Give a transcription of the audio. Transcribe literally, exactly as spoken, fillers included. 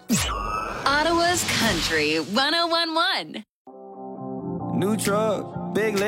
Ottawa's Country one oh one point one. New truck, big